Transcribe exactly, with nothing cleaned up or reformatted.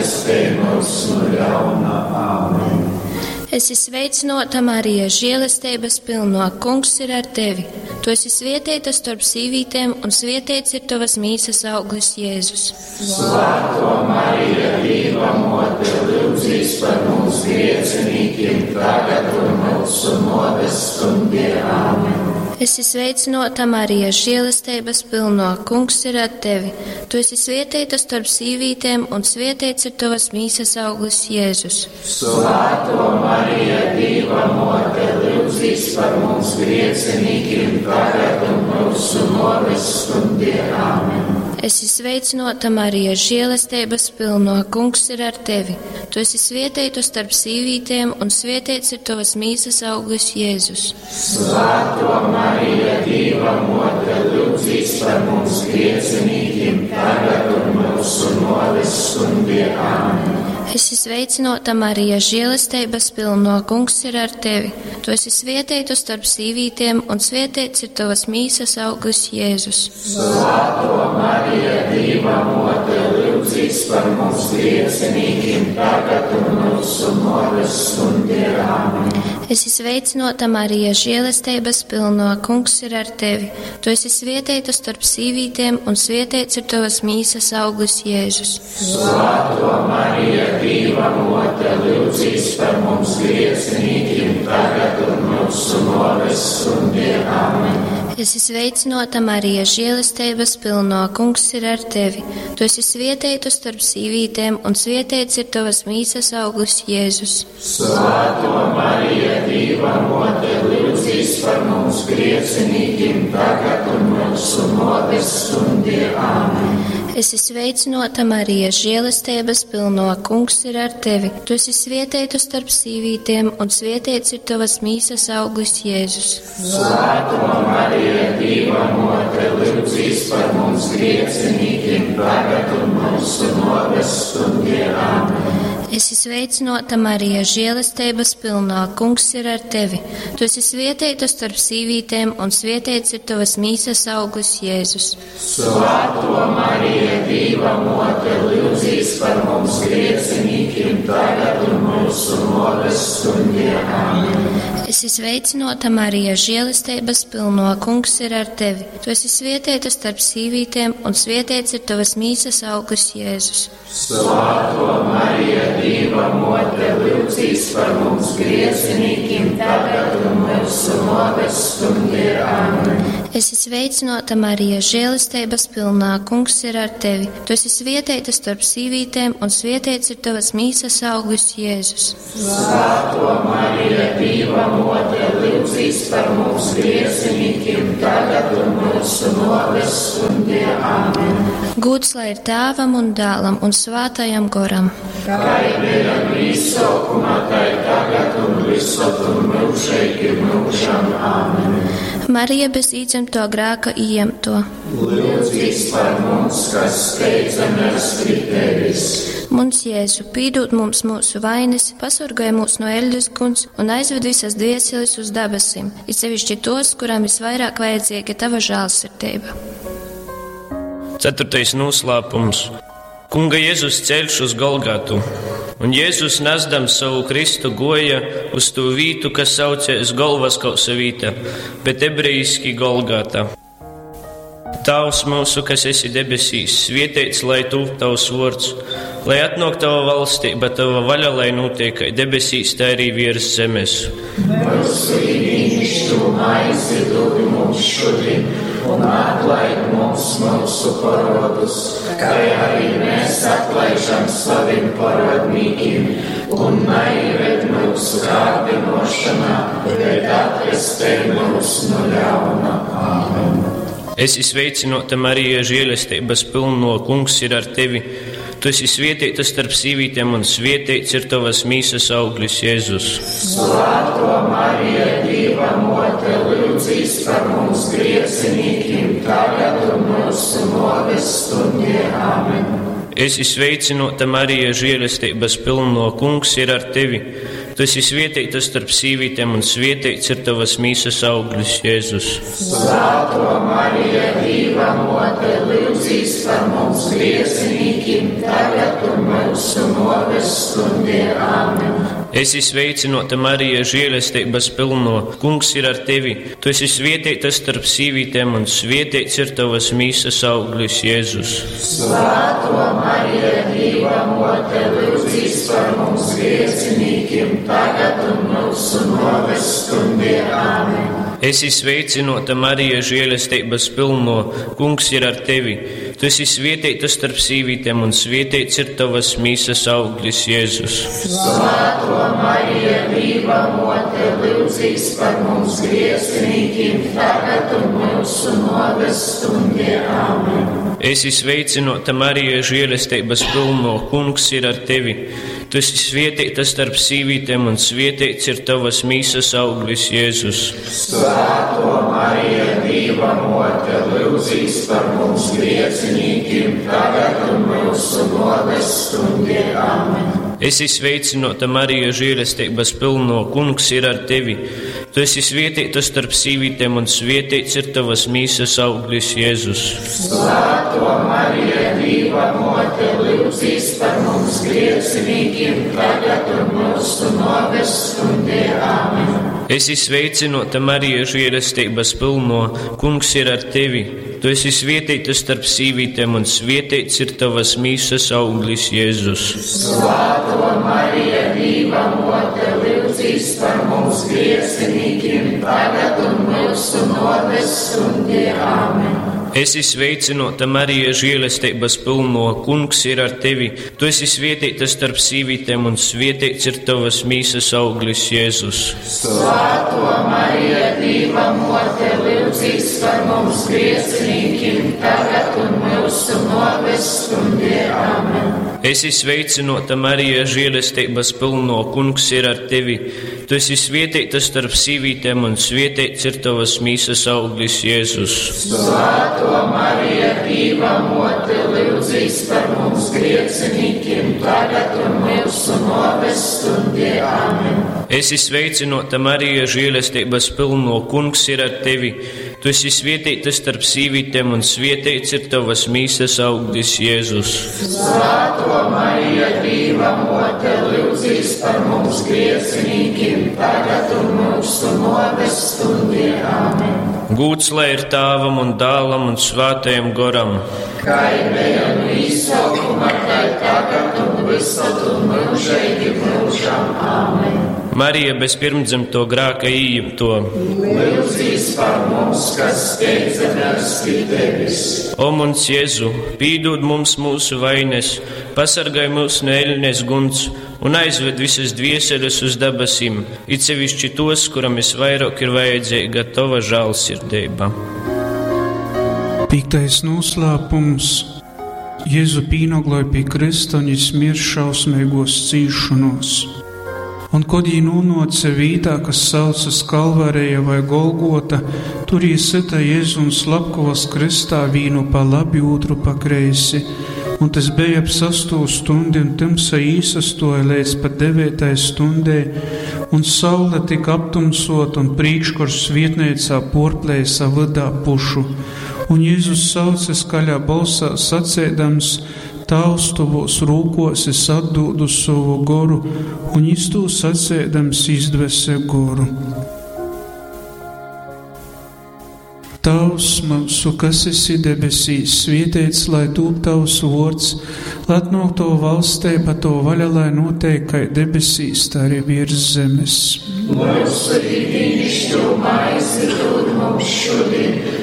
žēlastē mūs no ļauna. Āmen. Esi sveicināta, Marija, žēlastības pilno, Kungs ir ar tevi. Tu esi svētīta starp sīvītēm, un svētīts ir tavas mīsas auglis, Jēzus. Svētā Marija, Dieva mote, lūdzīs par mums griecinīkiem, tagad un mūsu nāves stundē. Āmen. Esi sveicināta, Marija, žēlastības pilno, Kungs ir ar tevi. Tu esi svētīta starp sīvītēm, un svētīts ir tavas mīsas auglis, Jēzus. Svētā Marija, Dieva mote, lūdzīs par mums griecinīkiem, tagad un mūsu nāves stundē. Āmen. Esi sveicināta, Marija, žēlastības pilno, Kungs ir ar tevi. Tu esi svētīta starp sīvītēm, un svētīts ir tavas mīsas auglis, Jēzus. Svētā Marija, Dieva mote, lūdzīs par mums griecinīkiem, tagad un mūsu nāves stundē. Āmen. Esi sveicināta, Marija, žēlastības pilno, Kungs ir ar tevi. Tu esi svētīta starp sīvītēm, un svētīts ir tavas mīsas auglis, Jēzus. Svētā Marija, Dieva mote, lūdzīs par mums griecinīkiem, tagad un mūsu nāves stundē. Āmen. Esi sveicināta, Marija, žēlastības pilno, Kungs ir ar tevi. Tu esi svētīta starp sīvītēm, un svētīts ir tavas mīsas auglis, Jēzus. Svētā Marija, Dieva mote, lūdzīs par mums griecinīkiem, tagad un mūsu nāves stundē. Āmen. Esi sveicināta, Marija, žēlastības pilno, Kungs ir ar tevi. Tu esi svētīta starp sīvītēm, un svētīts ir tavas mīsas auglis, Jēzus. Svētā Marija, Dieva mote, lūdzīs par mums griecinīkiem, tagad un mūsu nāves stundē. Āmen. Esi sveicināta, Marija, žēlastības pilno, Kungs ir ar tevi. Tu esi svētīta starp sīvītēm, un svētīts ir tavas mīsas auglis, Jēzus. Svētā Marija, Dieva mote, lūdzīs par mums griecinīkiem, tagad un mūsu nāves stundē. Āmen. Esi sveicināta, Marija, žēlastības pilno, Kungs ir ar tevi. Tu esi svētīta starp sīvītēm, un svētīts ir tavas mīsas auglis, Jēzus. Svētā Marija, Dieva mote, lūdzīs par mums griecinīkiem, tagad un mūsu nāves stundē. Āmen. Esi sveicināta, Marija, žēlastības pilno, Kungs ir ar tevi. Tu esi svētīta starp sīvītēm, un svētīts ir tavas mīsas auglis, Jēzus. Svētā Marija, Dieva mote, lūdzīs par mums griecinīkiem, tagad un mūsu nāves stundē. Āmen. Esi sveicināta, Marija, žēlastības pilnā, Kungs ir ar tevi. Tu esi svētīta starp sīvītēm, un svētīts ir tavas mīsas auglis, Jēzus. Svētā Marija, Dieva mote, lūdzīs par mums griecinīkiem, tagad un mūsu nāves stundē. Āmen. Gods lai ir Tēvam un Dēlam un Svētajam Goram. Kā bija izsaukumā, tā ir tagad un visur un mūžīgi mūžam. Āmen. Marija bez īdzimto grēka ieņemto. Lūdzīs par mums, kas steidzamies pie tevis. Mums Jēzu, pīdūt mums mūsu vainas, pasargāj mūs no eļļas guns un aizved visas dvēseles uz debesīm, it sevišķi tos, kurām visvairāk vajadzīga tava žēlsirdība. Ceturtais noslēpums. Kunga Jēzus ceļš uz Golgatu. Un Jēzus nesdams savu Kristu goja uz to vītu, kas saucies Golvaskausa vīta, bet ebrejiski Golgata. Tavs mūsu, kas esi debesīs, svētīts lai tūp tavs vārds, lai atnāk tava valstība, tava vaļa, lai notiek kā debesīs, tā arī virs zemes. Mūsu īpašo maizi dod mums šodien, un atlaid mums mūsu parodus, kā arī mēs atlaižam saviem parodnīkiem, un neieved mūsu kārdinošanā, bet atvestī mūs no ļauna. Āmen. Esi sveicināta, Marija, žēlastības pilno, Kungs ir ar tevi. Tu esi svētīta starp sīvītēm, un svētīts ir tavas mīsas auglis, Jēzus. Svētā Marija, Dieva mote, lūdzīs par mums griecinīkiem, tagad un mūsu nāves stundē. Āmen. Esi sveicināta, Marija, žēlastības pilno, Kungs ir ar tevi. Tu esi svētīta starp sīvītēm, un svētīts ir tavas mīsas auglis, Jēzus. Svētā Marija, Dieva mote, lūdzīs par mums griecinīkiem, tīm tagad un mūsu noves stundē. Āmen. Esi sveicināta, Marija, žēlestības pilno, Kungs ir ar tevi. Tu esi svētīta starp sīvītēm, un svētīts ir tavas mīsas auglis, Jēzus. Svētā Marija, Dieva mote, lūdzīs par mums grēciniekiem, tagad un mūsu noves stundē. Āmen. Esi sveicināta, Marija, žēlestības pilno, Kungs ir ar tevi. Tu esi svētīta starp sīvītēm, un svētīts ir tavas mīsas auglis, Jēzus. Svētā Marija, Dieva mote, lūdzīs par mums grēciniekiem, tagad un mūsu noves stundē. Āmen. Esi sveicināta, Marija, žēlestības pilno, Kungs ir ar tevi. Tu esi svētīta starp sīvītēm, un svētīts ir tavas mīsas auglis, Jēzus. Svētā Marija, Dieva mote, lūdzīs par mums grēciniekiem, tagad un mūsu noves stundē. Āmen. Esi sveicināta, Marija, žēlestības pilno, Kungs ir ar tevi. Tu esi svētīta starp sīvītēm, un svētīts ir tavas mīsas auglis, Jēzus. Svētā Marija, Dieva mote, lūdzīs par mums grēciniekiem, tagad un mūsu noves stundē. Āmen. Esi sveicināta, Marija, žēlestības pilno, Kungs ir ar tevi. Tu esi svētīta starp sīvītēm, un svētīts ir tavas mīsas auglis, Jēzus. Svētā Marija, Dieva mote, lūdzīs par mums grēciniekiem, tagad un mūsu noves stundē. Āmen. Esi sveicināta, Marija, žēlestības pilno, Kungs ir ar tevi. Tu esi svētīta starp sīvītēm, un svētīts ir tavas mīsas auglis, Jēzus. Svētā Marija, Dieva mote, lūdzīs par mums grēciniekiem, tagad un mūsu noves stundē. Āmen. Esi sveicināta, Marija, žēlestības pilno, Kungs ir ar tevi. Tu esi svētīta starp sīvītēm, un svētīts ir tavas mīsas auglis, Jēzus. Svētā Marija, Dieva mote, lūdzīs par mums grēciniekiem, tagad un mūsu noves stundē. Āmen. Esi sveicināta, Marija, žēlestības pilno, Kungs ir ar tevi. Tu esi svētīta starp sīvītēm, un svētīts ir tavas mīsas auglis, Jēzus. Svētā Marija, Dieva mote, lūdzīs par mums grēciniekiem, tagad un mūsu noves stundē. Āmen. Gūts lai ir Tēvam un Dēlam un Svētajam Goram. Kā bija no izsaukuma, tā tagad un visad un mūžīgi mūžam. Āmen. Marija bez pirmdzimto grēka ījimto, lūdzīs par mums, kas steidzamies pie tevis. O mums Jēzu, pīdod mums mūsu vainas, pasargāj mūs no ēļnes guns un aizved visas dvieseļus uz debesīm, it sevišķi tos, kuram visvairāk ir vajadzīga tava žēlsirdība. Piektais noslēpums. Jēzu pīnogloja pie krista un izmirst šausmīgos cīšanos. Un, kad jī nonāca vietā, kas saucas Kalvarija vai Golgota, tur jī sita Jēzu un slapkavas kristā vīnu pa labi, otru pa kreisi. Un tas bija ap sasto stundi, un tumsa īsastoja līdz pat devītai stundai, un saule tika aptumsot, un prīčkors vietneicā porplēja vidā pušu. Un Jēzus sauca skaļā balsā sacēdams: Tavs tavos rūkos es atdūdu savu goru, un iztū sacēdams izdvese goru. Tavs mūsu, kas esi debesīs, svētīts lai tūp tavs vārds, lai atnāk to valstība, to vaļa, lai notiek kā debesīs, tā arī virs zemes. Mūsu ikdienišķo maizi dod mums šodien,